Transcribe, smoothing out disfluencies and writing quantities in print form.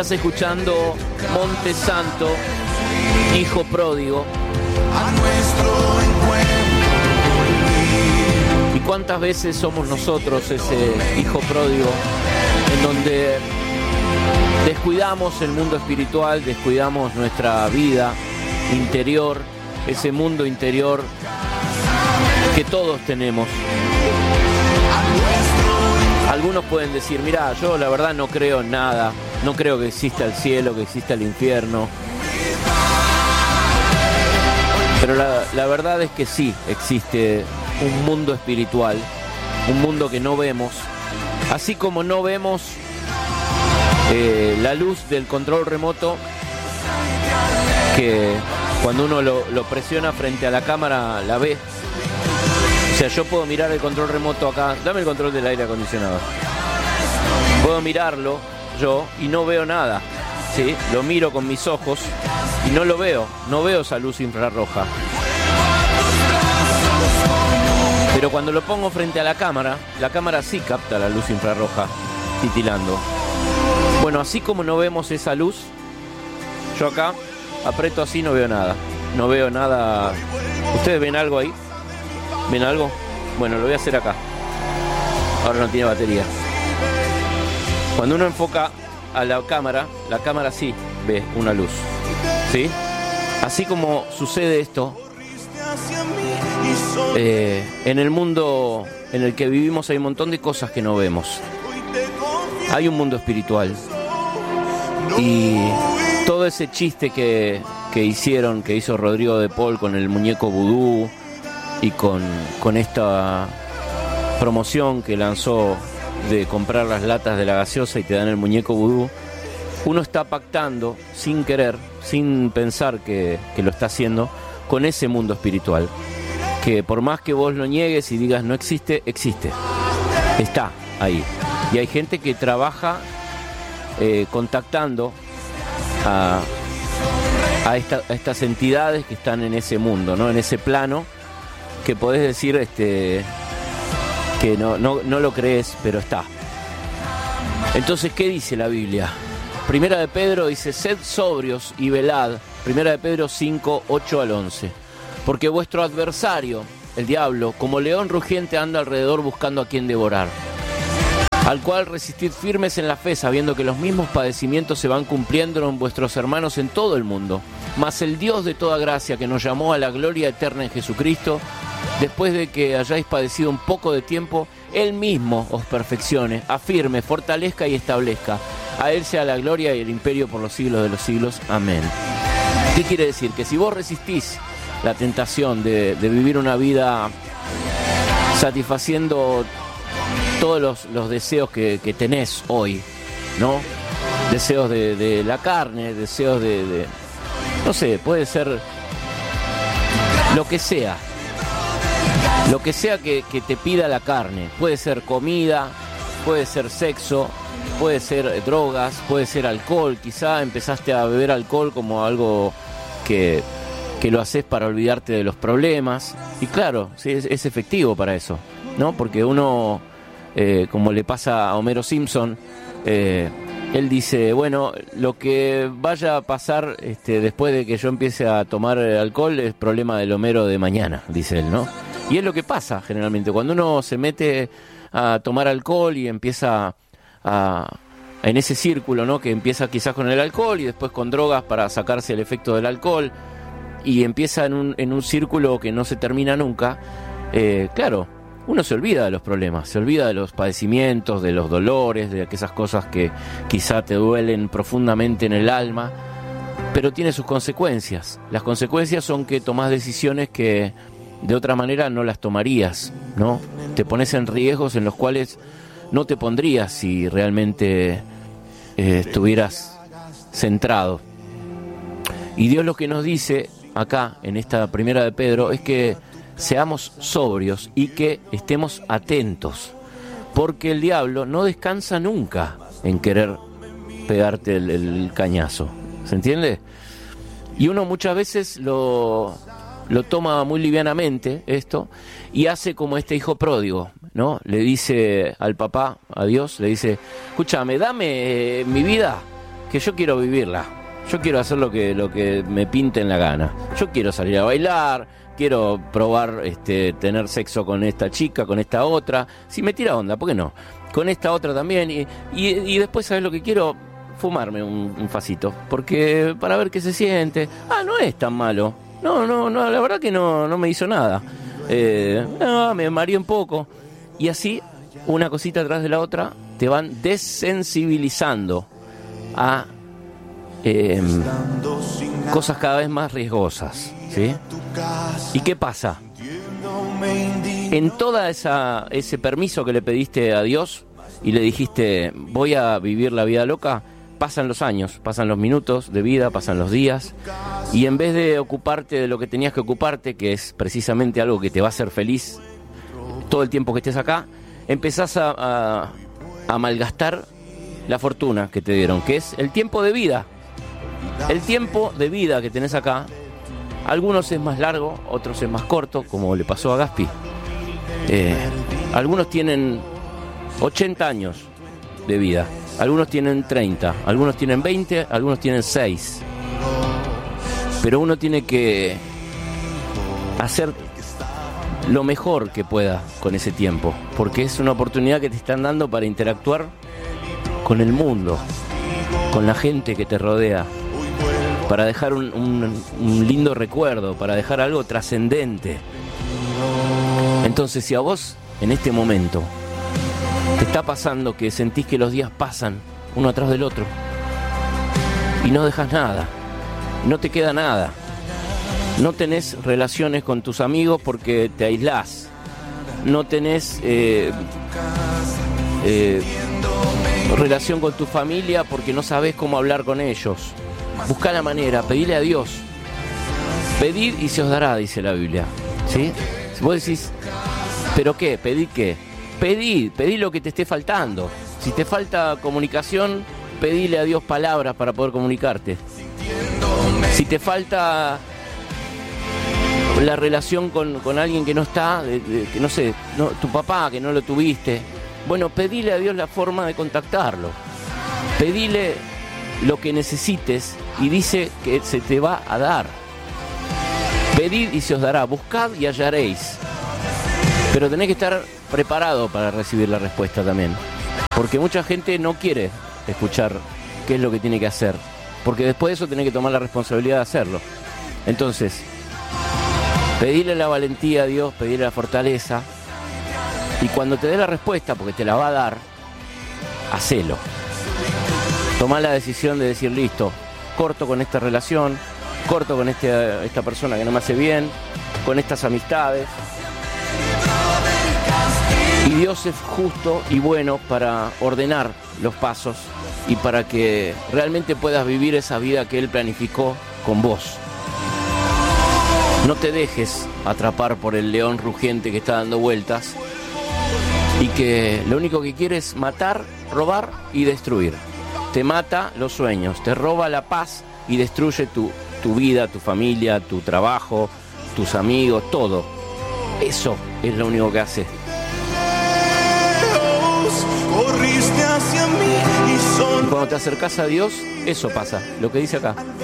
Estás escuchando Monte Santo, Hijo Pródigo. ¿Y cuántas veces somos nosotros ese hijo pródigo en donde descuidamos el mundo espiritual, descuidamos nuestra vida interior, ese mundo interior que todos tenemos? Algunos pueden decir, mirá, yo la verdad no creo en nada, no creo que exista el cielo, que exista el infierno. Pero la verdad es que sí existe un mundo espiritual, un mundo que no vemos, así como no vemos la luz del control remoto, que cuando uno lo presiona frente a la cámara la ve. O sea, yo puedo mirar el control remoto acá, dame el control del aire acondicionado. Puedo mirarlo yo y no veo nada, ¿sí? Lo miro con mis ojos y no lo veo, no veo esa luz infrarroja. Pero cuando lo pongo frente a la cámara sí capta la luz infrarroja titilando. Bueno, así como no vemos esa luz, yo acá aprieto así, no veo nada. No veo nada. ¿Ustedes ven algo ahí? ¿Ven algo? Bueno, lo voy a hacer acá. Ahora no tiene batería. Cuando uno enfoca a la cámara sí ve una luz, ¿sí? Así como sucede esto, en el mundo en el que vivimos hay un montón de cosas que no vemos. Hay un mundo espiritual. Y todo ese chiste que hizo Rodrigo de Paul con el muñeco vudú y con esta promoción que lanzó de comprar las latas de la gaseosa y te dan el muñeco vudú, uno está pactando sin querer, sin pensar que lo está haciendo, con ese mundo espiritual, que por más que vos lo niegues y digas no existe, existe, está ahí. Y hay gente que trabaja contactando a estas entidades que están en ese mundo, ¿no? En ese plano, que podés decir que no lo crees, pero está. Entonces, ¿qué dice la Biblia? Primera de Pedro dice, sed sobrios y velad. Primera de Pedro 5, 8 al 11. Porque vuestro adversario, el diablo, como león rugiente anda alrededor buscando a quien devorar. Al cual resistid firmes en la fe, sabiendo que los mismos padecimientos se van cumpliendo en vuestros hermanos en todo el mundo. Mas el Dios de toda gracia, que nos llamó a la gloria eterna en Jesucristo, después de que hayáis padecido un poco de tiempo, Él mismo os perfeccione, afirme, fortalezca y establezca. A Él sea la gloria y el imperio por los siglos de los siglos. Amén. ¿Qué quiere decir? Que si vos resistís la tentación de vivir una vida satisfaciendo todos los deseos que tenés hoy, ¿no? Deseos de la carne, deseos de no sé, puede ser lo que sea. Lo que sea que te pida la carne. Puede ser comida, puede ser sexo, puede ser drogas, puede ser alcohol. Quizá empezaste a beber alcohol como algo que lo haces para olvidarte de los problemas. Y claro, sí, es efectivo para eso, ¿no? Porque uno, como le pasa a Homero Simpson, él dice, bueno, lo que vaya a pasar después de que yo empiece a tomar alcohol es problema del Homero de mañana, dice él, ¿no? Y es lo que pasa generalmente, cuando uno se mete a tomar alcohol y empieza en ese círculo, ¿no? Que empieza quizás con el alcohol y después con drogas para sacarse el efecto del alcohol, y empieza en un círculo que no se termina nunca. Claro, uno se olvida de los problemas, se olvida de los padecimientos, de los dolores, de esas cosas que quizá te duelen profundamente en el alma, pero tiene sus consecuencias. Las consecuencias son que tomás decisiones que de otra manera no las tomarías, ¿no? Te pones en riesgos en los cuales no te pondrías si realmente estuvieras centrado. Y Dios lo que nos dice acá, en esta primera de Pedro, es que seamos sobrios y que estemos atentos, porque el diablo no descansa nunca en querer pegarte el cañazo, ¿se entiende? Y uno muchas veces lo toma muy livianamente esto y hace como este hijo pródigo, ¿no? Le dice al papá, a Dios, le dice, escúchame, dame mi vida, que yo quiero vivirla. Yo quiero hacer lo que me pinte en la gana. Yo quiero salir a bailar, quiero probar tener sexo con esta chica, con esta otra. Si me tira onda, ¿por qué no? Con esta otra también. Y después, ¿sabes lo que quiero? Fumarme un facito. Porque para ver qué se siente. No es tan malo. No, la verdad que no me hizo nada. Me mareé un poco. Y así, una cosita atrás de la otra, te van desensibilizando a cosas cada vez más riesgosas, ¿sí? ¿Y qué pasa? En toda ese permiso que le pediste a Dios y le dijiste, voy a vivir la vida loca, pasan los años, pasan los minutos de vida, pasan los días, y en vez de ocuparte de lo que tenías que ocuparte, que es precisamente algo que te va a hacer feliz todo el tiempo que estés acá, empezás a malgastar la fortuna que te dieron, que es el tiempo de vida. El tiempo de vida que tenés acá, algunos es más largo, otros es más corto, como le pasó a Gaspi. Algunos tienen 80 años de vida, algunos tienen 30, algunos tienen 20, algunos tienen 6. Pero uno tiene que hacer lo mejor que pueda con ese tiempo, porque es una oportunidad que te están dando para interactuar con el mundo, con la gente que te rodea, para dejar un lindo recuerdo, para dejar algo trascendente. Entonces, si a vos en este momento te está pasando que sentís que los días pasan uno atrás del otro y no dejas nada, no te queda nada, no tenés relaciones con tus amigos porque te aislás, no tenés relación con tu familia porque no sabés cómo hablar con ellos, buscá la manera, pedile a Dios. Pedid y se os dará, dice la Biblia, ¿sí? Si vos decís, ¿pero qué? ¿Pedid qué? Pedí lo que te esté faltando. Si te falta comunicación, pedile a Dios palabras para poder comunicarte. Si te falta la relación con alguien que no está, que no sé, tu papá, que no lo tuviste, bueno, pedile a Dios la forma de contactarlo. Pedile lo que necesites y dice que se te va a dar. Pedid y se os dará, buscad y hallaréis. Pero tenés que estar preparado para recibir la respuesta también, porque mucha gente no quiere escuchar qué es lo que tiene que hacer, porque después de eso tenés que tomar la responsabilidad de hacerlo. Entonces, pedile la valentía a Dios, pedile la fortaleza, y cuando te dé la respuesta, porque te la va a dar, hacelo. Tomá la decisión de decir, listo, corto con esta relación, corto con esta persona que no me hace bien, con estas amistades. Y Dios es justo y bueno para ordenar los pasos y para que realmente puedas vivir esa vida que Él planificó con vos. No te dejes atrapar por el león rugiente que está dando vueltas y que lo único que quiere es matar, robar y destruir. Te mata los sueños, te roba la paz y destruye tu vida, tu familia, tu trabajo, tus amigos, todo. Eso es lo único que hace. Y cuando te acercas a Dios, eso pasa, lo que dice acá.